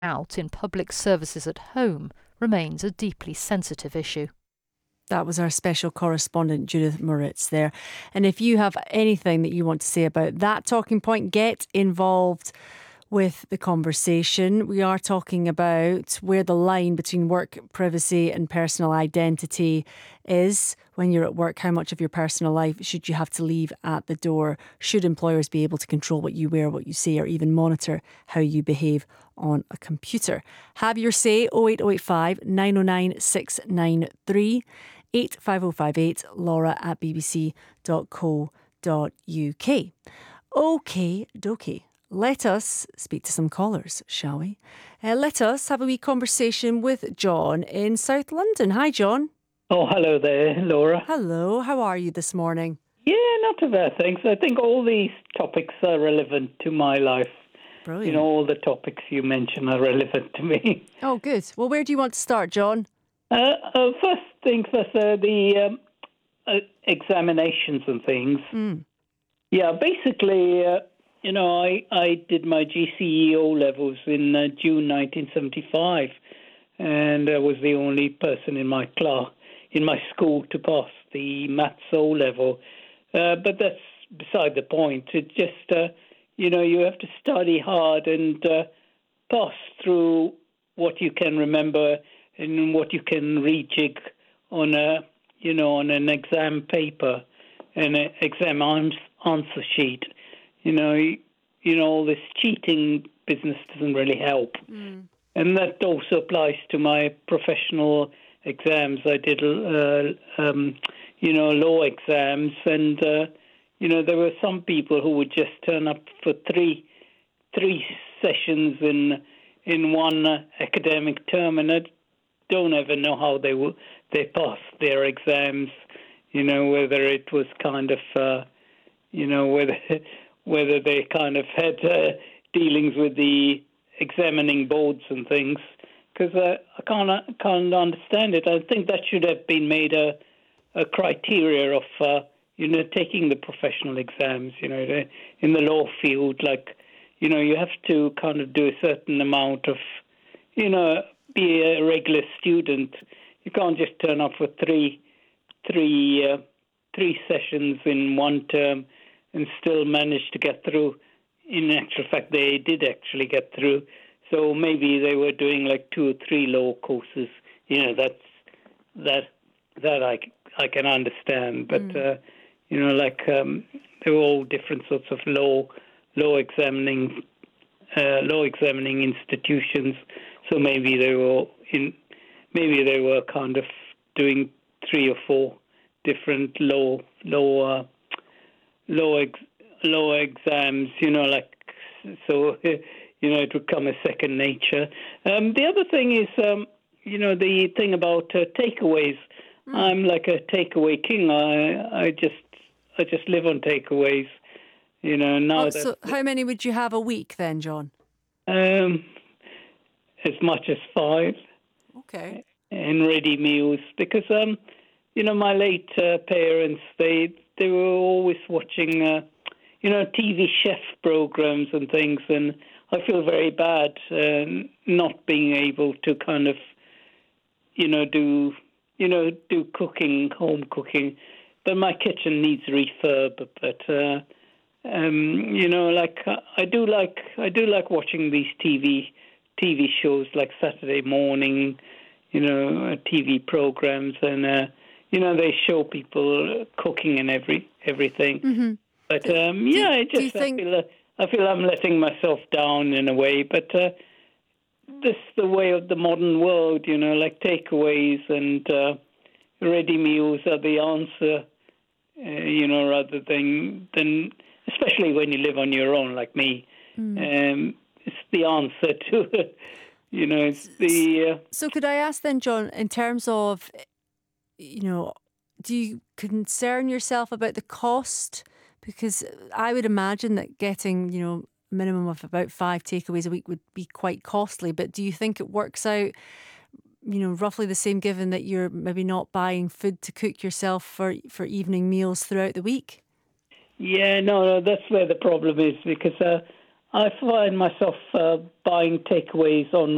out in public services at home remains a deeply sensitive issue. That was our special correspondent, Judith Moritz, there. And if you have anything that you want to say about that talking point, get involved with the conversation. We are talking about where the line between work privacy and personal identity is when you're at work. How much of your personal life should you have to leave at the door? Should employers be able to control what you wear, what you say, or even monitor how you behave on a computer? Have your say. 08085 909 693 85058 laura@bbc.co.uk. OK, dokie. Let us speak to some callers, shall we? Let us have a wee conversation with John in South London. Hi, John. Oh, hello there, Laura. Hello. How are you this morning? Yeah, not too bad, thanks. I think all these topics are relevant to my life. Brilliant. You know, all the topics you mention are relevant to me. Oh, good. Well, where do you want to start, John? First things first, the examinations and things. Yeah, basically, I did my GCE O-levels in June 1975, and I was the only person in my class, in my school, to pass the maths O-level. But that's beside the point. It just, you have to study hard and pass through what you can remember and what you can rejig on on an exam paper, an exam answer sheet. All this cheating business doesn't really help. And that also applies to my professional exams. I did, law exams, and, there were some people who would just turn up for three sessions in one academic term, and I don't ever know how they passed their exams, whether it was kind of, whether they kind of had dealings with the examining boards and things, because I can't understand it. I think that should have been made a criteria of, taking the professional exams, in the law field, like, you have to kind of do a certain amount of, be a regular student. You can't just turn up for three sessions in one term and still manage to get through. In actual fact, they did actually get through. So maybe they were doing like 2 or 3 law courses. That I can understand. But they were all different sorts of law examining institutions. So maybe they were kind of doing 3 or 4 different law exams, so it would come as second nature. The other thing is, the thing about takeaways. I'm like a takeaway king. I just live on takeaways. Now. So how many would you have a week then, John? As much as 5. Okay. And ready meals, because my late parents, they were always watching TV chef programs and things, and I feel very bad not being able to kind of do cooking, home cooking. But my kitchen needs refurb. But I do like watching these TV shows like Saturday morning, TV programs, and they show people cooking and everything. Mm-hmm. But I feel I'm letting myself down in a way. But this is the way of the modern world, like takeaways and ready meals are the answer, rather than especially when you live on your own like me. It's the answer to it. It's the... So could I ask then, John, in terms of, do you concern yourself about the cost? Because I would imagine that getting, a minimum of about 5 takeaways a week would be quite costly. But do you think it works out, roughly the same, given that you're maybe not buying food to cook yourself for evening meals throughout the week? Yeah, no, that's where the problem is, because I find myself buying takeaways on